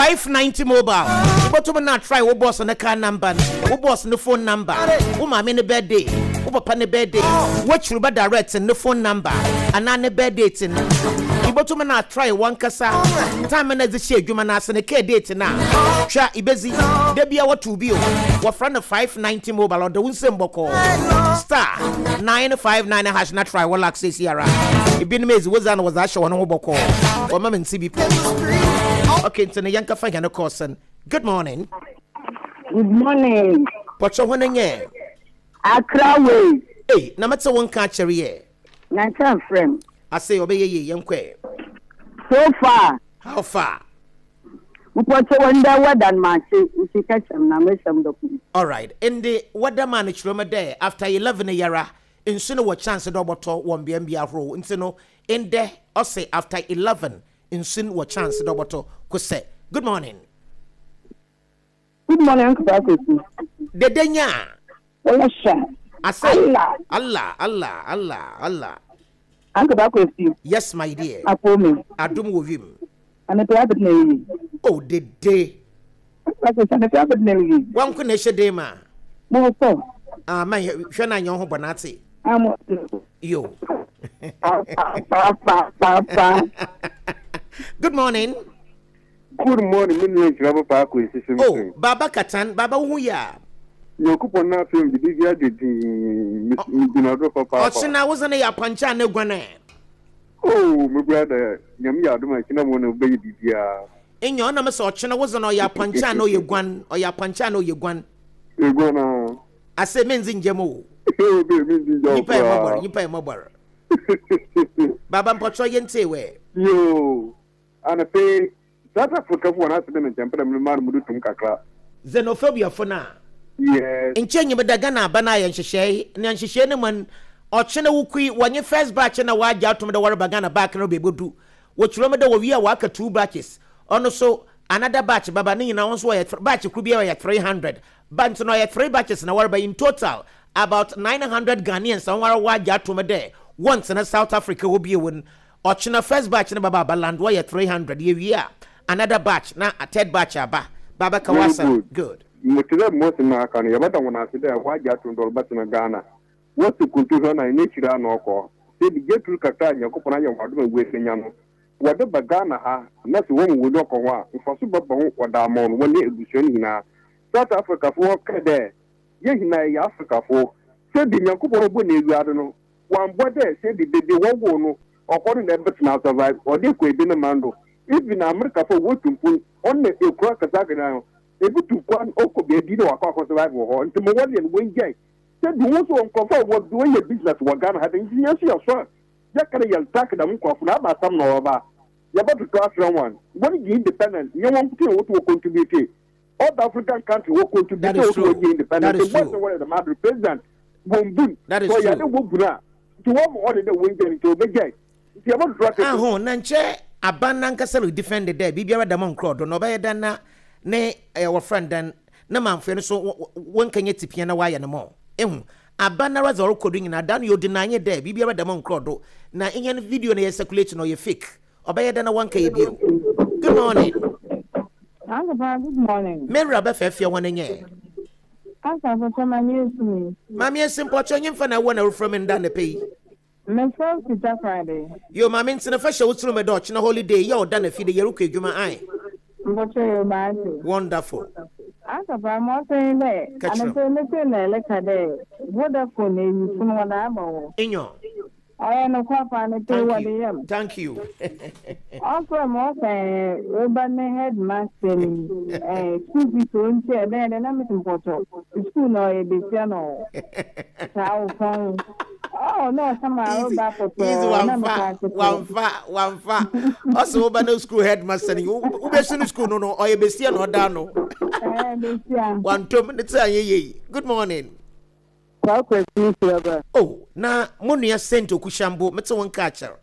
590 mobile. But to not try what boss on the car number, what boss on the phone number, what my mini birthday, what upon the birthday, what you better direct and the phone number, and on the birthday. But to not try one cassa time and as the shade you man as an a date now. Try Ibezi, there be our 2 bill. What front of 590 mobile or the Winston Boko star 959 hash not try what access here. It been amazing was actually one Boko or Mamma CB. Okay, to the Yanka Fang Corson. Good morning. Good morning. What's your one year? Accra way. Hey, no matter one catcher here. Nancy friend. I say obey ye, young quay. So far. How far? We put one day what than my she catch them now. All right. In the what the manage room a day after 11 a year, in sooner what chance a double talk won't be MBR row. In no in there, or say after 11, in soon what chance a double talk could say. Good morning. Good morning, Uncle Patrick. The Denya. I say Allah. Uncle Patrick. Yes, my dear. I told me. I do with him. And the private name. Oh, the day. One can share day, ma. No, so. My Shana Yon Bonati. I'm you. Papa. Good morning. Good morning, Rubber Park with Oh, Baba Katan, Baba Huya. Your coupon now film the big yard. I wasn't a pancha no guane. Oh, my brother, Yamia, do my cinnamon baby. In your number, so China wasn't or your pancha no you guan or your pancha no you guan. You're gonna. I said, men's in Jamo. You pay mobile. Baba Pacho Yente way. Yo, and I pay South Africa for an accident and temper and Mudutum Kakla. Xenophobia for now. Yes. In Chenya Badagana, Banai and Shishay, Nancy Shenaman, or Chena Wukui, when your first batch and a wide out to the water bagana back and be able to. Which remember we are worker 2 batches. Also, another batch, Babani, also a batch could be at 300. But no, 3 batches in a water in total. About 900 Ghanaians, somewhere wide out to day. Once in South Africa will be a win. Or China first batch in Baba land, why at 300 year. Another batch, now a 3rd batch, Baba Kawasa. Good. Mutila most in my country, but I want to say why you to Dolbatin Ghana. What's the culture and nature no call? Say the get to Catania, Copana, waiting young. Whatever Ghana ha, not the woman would knock on if for Super Bowl or Damon when they do Shana. South Africa for there. Yes, in Africa for. Said the Yakubo Bunny, I don't know. One boy there said the won't go according to the now survive or they could be a mando. If in America for what to put on the crack now. Able to one oko be a dinner or survival hall to Mawali and Wayne Jay. Said you also uncover what doing a business what Ghana had engineers yourself. Jack and you'll tack them off now some over. You're about to trust someone. When you independent, you want to what will contribute. All the African countries will contribute to be independent. That is true. The Madrid president won't do. That is true. To one more than the Wayne Jay to the Jay. If you want to trust Nanche, a bananka will defend the day. Bibia the monk crowd, no better than ne our friend then na manfo so won kanye tipia na waya no mo ehu abana was all coding na dan you deny there bibia da mon krodo na inyan video na circulate no ye fake obey da na wan kay bio. Good morning. Good morning. Mera ba fefia won nye asa for mami simple chonye mfa na wona from nda na pay me first Peter Friday yo mami ntena fa hye wotru me do na holiday ye oda na fi de yeruka adwuma ai. Wonderful. As a more saying that, and I'm saying, like a day, Vodafone is from what I'm on. In your I am a papa and I tell what I am. Thank you. Also, I'm also urban headmaster, 2 people in chair, then I'm in Porto. School no a piano. Oh, no, somehow back for one fat. Also, Bano school headmaster, you best in school, no, or a Bestian or Dano. 1 2 minutes. Good morning. Oh, now, Monia sent to Kushambo, Metso one catcher.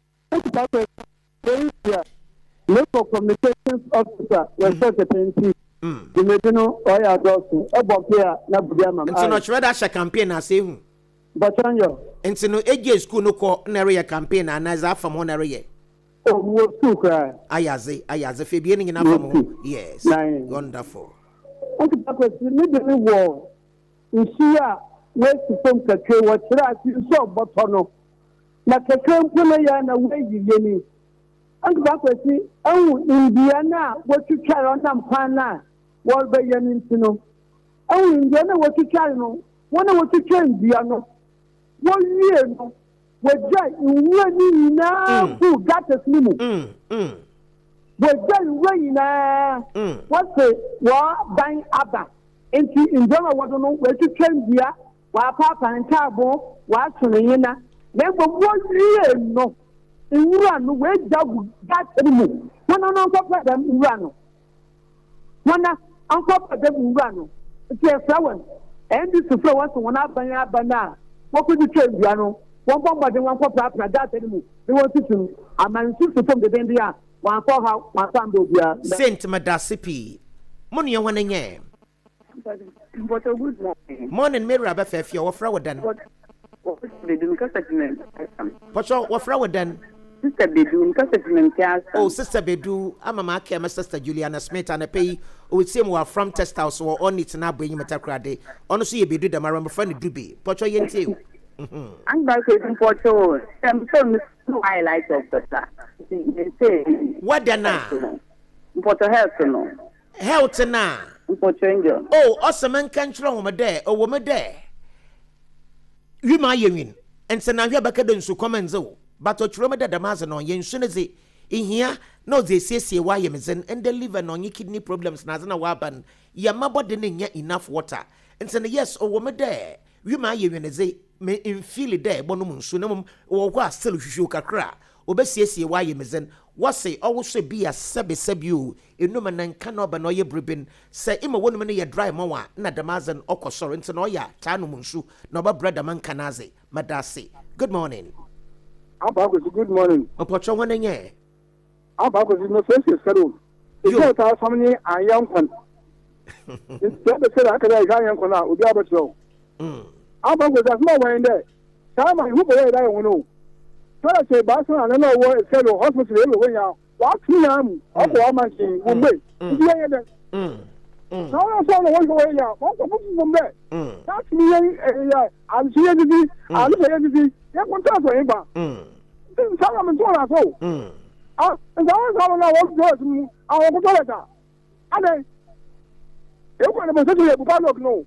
Local communications officer was such a thing. The Medino, or your daughter, about here, Nabudiama. And so much rather campaign, I say. But on your and so no age school no call area campaign and as from one area. Oh, was too cry. Ayaze, Fabian in Afro. Yes. Wonderful. Okay, because the middle war is here. Where to come to trade what you saw, but no. Like a company and a way you need. And back with me, oh, Indiana, what you carry on them, Pana, what by your into. Oh, Indiana, what you carry on. One of what you can, Diana. 1 year, what Jack, you now, who got a slim. What Jack, what's it? What dying Abba? Into Indiana, what don't know where to change here. While Papa and Tabo, watching Yena. Then for 1 year, no. In run, where that anymore. One on top of them, run. One on top of them, run. It's a flower. And this flower, one up by Abana. What could you change, Yano? One bomb by the one pop up that anymore. They want to. I'm insisting from the Bendia. One for how one time will be a Saint Madasipi. Money one in ye. But a good morning. Morning, Mary Abafe, your flower then. What they do, Pacho, what flower then? Sister Bedu, Cassette, Oh, Sister Bedu, I'm a mark, my sister Juliana Smith, and a pay with same were from test house or on it now bring Metacrade. Honestly, you be do the Maram friend Duby. Pacho Yenti. I'm back in Porto. I'm so highlight of the What then now? Porto Health, no. Health now. Porto. Oh, awesome and country woman there, or woman there. You my win, and send out your back so come so. But what you remember the Mazan on yen soon as in here, no, they say why you and they live on your kidney problems, Nazana Waban. Your mother didn't get enough water. And send yes, or woman there. You my win as they may in feel it there, bonum sunum, or what still shuka cra. Obesi why you mizen. What say always be a sabu in no man and cannot ban or your bribbin. Say, Emma woman a dry moa, not the Mazan or Cosorant and Oya, Tanumunsu, no bread among Canaze, Madasi. Good morning. Good morning. Opocho one in ye. Abacus is no social schedule. You know how many are young ones. It's the said I can young one out with the other show. Abacus has no way in there. Time I hope I don't know. So I say, Barcelona, I don't know what it's said or hospital everywhere now. What's me? I'm up all my thing. Wait. No, I saw the one way out. What's the book from there? That's me. I'm seeing the I'm saying the yeah, one time for him. I'm doing at all. And I was having a walk to our Bogota. And then you're going to be a no.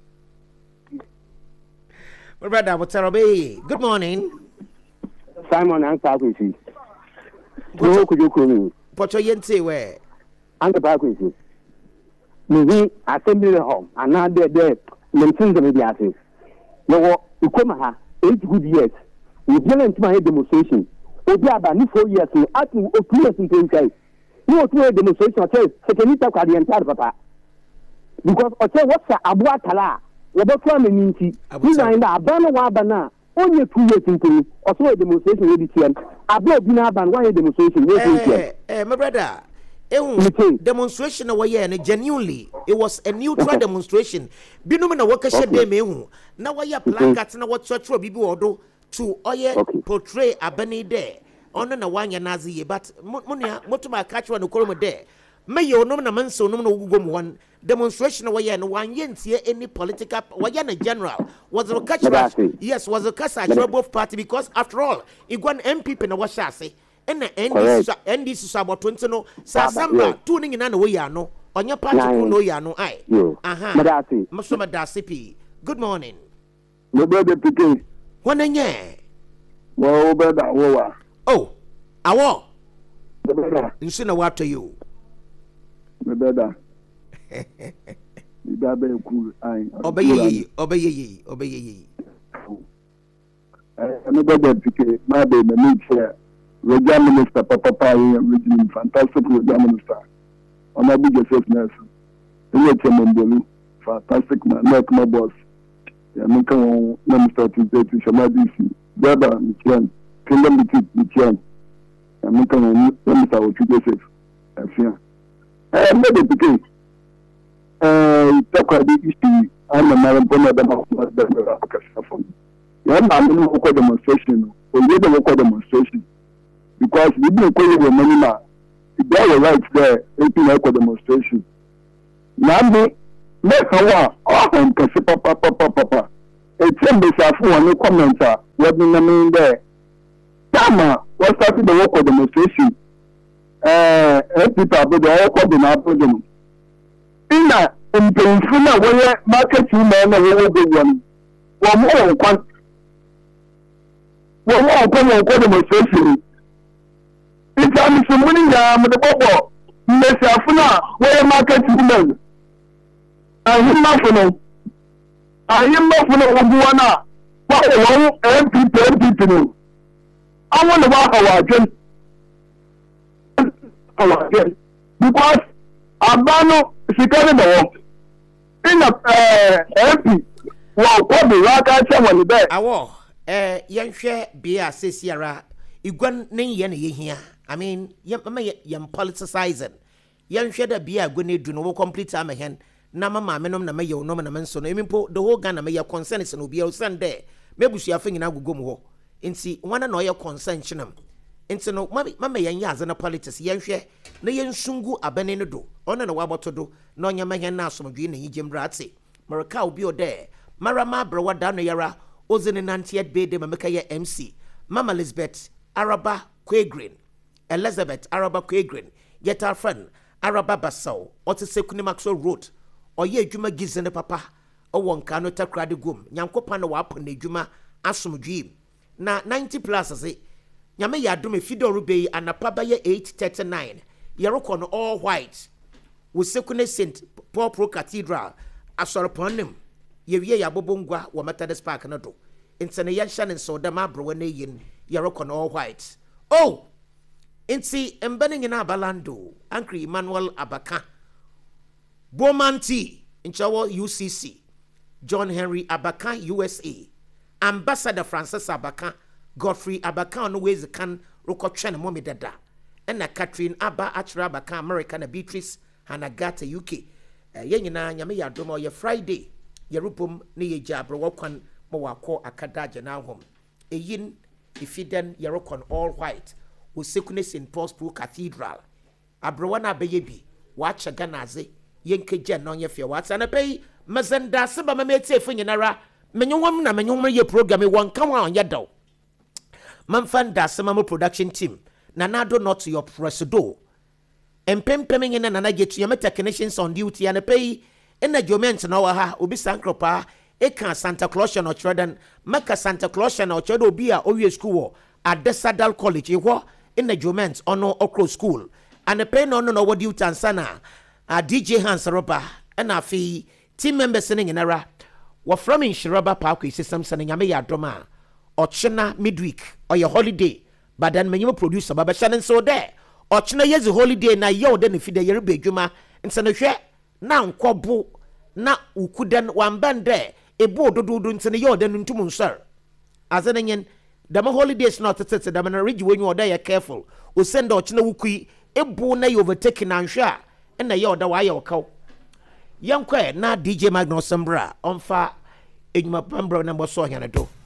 Brother, what's up? Good morning. Simon and Sakusi. Who could you call me? Pocho Yente, where? And the Bakusi. Maybe assembly home, and now they're maintained the mediations. No, you come here 8 good years. We didn't my demonstration. We be about 4 years. I think 2 years in 20. You to a demonstration. I say, second the entire papa. Because I say, what's a Abuatala? Robert Flaminti. He's in the Abana Wabana. Only 2 years in 20. Also a demonstration with the TM. Abu Binaban, one demonstration. My brother. Demonstration away and genuinely it was a neutral demonstration. Binumina workers de mehu. Now why placards na what church bibi odo to oye portray abani there. Ono na wanya nazi but munia motuma catch one okoro there. May you no na manso no gugum one demonstration away and one yentie any political wayana general was a catch. Yes, was a catch both party because after all it got MPP na washa say. And the NDC is about 20 no. Sasamba tuning in an way, no. On your party, no, yano, I. Aha, Madasi. Good morning. No better picking. One in ye. Well, better. Oh, I walk. You seen a what to you. The better. The cool. Obey ye. I'm a better picking. My baby, me chair. Regional Minister Papa Regional fantastic Regional Minister. On my biggest Nelson. Fantastic man, like my boss. Yeah, I'm going Minister to Shamadisi. Brother, Michian. Kingdom Michian. I'm going Minister of Joseph. I'm not the case. Talk about the issue. I'm a marathon of the demonstration. Or the demonstration. because we didn't call you money. There were right there, 18 demonstration. Now, make a one, oh, papa. It's a bit of one commenter, what do you mean there? Tama, what started the work of demonstration? People, but they all called in our program. In Pennsylvania, where market women are one. One more demonstration. It's a some winning the bubble. Messafuna, where market women. I am not for no. I am not for no one. But MP. I want to walk our again. Because Abano is carrying the work. In a MP, well, probably like I said when there. Young share be a Sierra. You gone yen here. I mean, yam politicizing. Young share that be a good do no complete time again. Nama menum na mayo no man so no the whole Ghana may your consent and be a Sunday. Maybe she are thinking I will go more. In see one and all your consent. Into no mamma yan yas and a politics yan share. Na yen sungu abenino do. On and a wabo to do. No yamahan na some green and Jim Bratzi. Maracao be there. Marama brawa down yara. Ozen and Nantiet Bay de Mamaka MC. Mama Elizabeth Araba Quagrin. Elizabeth Araba Quagrin. Yet our friend Araba Basso. Or to say Kunimaxo Road. Or ye Juma Gizene Papa. O one cannot take crowd gum. Yankopano wap on the Juma Asum Dream. Na 90 plus as it. Yame Yadume Fido Rube and a Pabaye 839. Yarokon all white. With Sekune Saint Paul Pro Cathedral. I saw upon them. Ye Yabobungwa wa Methodist Park na do. Inti na yan shannon so dama bro na yin yarokon all white. Oh! Inti embedding in Abalando, Ankri Emmanuel Abaka. Bomanti, Inchawo UCC. John Henry Abaka, USA. Ambassador Francis Abaka, Godfrey Abaka on the ways can Rokotchen Mommy Dada. And na Catherine Abba Achra Abaka, America na Beatrice Hanagata UK. Yenina Yami Yadomo ye Friday. Yerupum ni ye jabro wakwan mawako akadaja na home. Yin ifiden yerokon all white. Usekune St. Paul's Pro Cathedral. Abrowana baby. Watch a ganaze. Yenke jen on your fear. What's an a pay? Mazanda Saba Mamete Finyanara. Menyum na menyum ye program one come on yado. Manfanda Samamo production team. Nanado not to your presido. And pempeming in an get your technicians on duty and a pay. In the Jomens no ha ubi sankropa eka Santa Claus no children maka Santa Claus no child obi a owie school at Desadal College ewo in the Jomens ono okro school and the pen no what you tansana DJ Hans Roba and afi team members sending in era wa from in Shiraba Park system sending ame ya doma ochina midweek or your holiday but then me you producer baba Shannon so there ochina yes holiday na yo den fi de yere bedwuma nsana hwe na nkobo na ukudan wambande ebo dododo ntene ye odan ntum nsar azenenyen dama holidays not tete dama na regi wenyu oda ya careful o send ochina wukui ebo na ye overtake na nhwa na ye oda wa ye okaw yankwa na DJ Magnus Sambra onfa enyuma pambro na mboso hyanado